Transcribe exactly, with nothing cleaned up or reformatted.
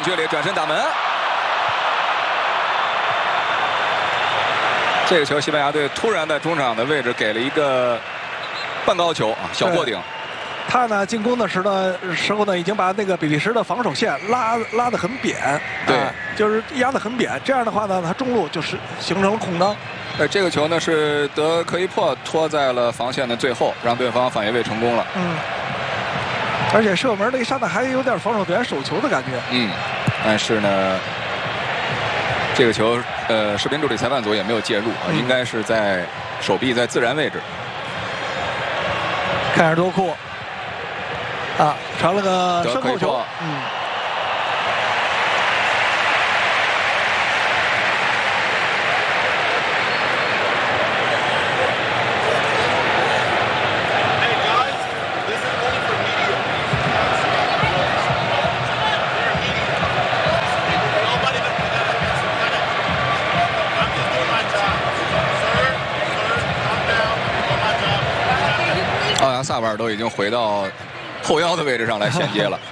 禁区里转身打门。这个球，西班牙队突然在中场的位置给了一个半高球啊，小过顶。 他呢进攻的时呢时候呢，已经把那个比利时的防守线拉拉得很扁， 对， 啊、就是压得很扁。这样的话呢，他中路就是形成了空当。 呃，这个球呢是德科伊珀拖在了防线的最后，让对方反越位成功了。 嗯，而且射门那一刹那还有点防守队员手球的感觉。 嗯，但是呢，这个球呃，视频助理裁判组也没有介入啊，嗯、应该是在手臂在自然位置。 看着多库啊，传了个身后球。嗯。 奥亚萨瓦尔都已经回到后腰的位置上来衔接了。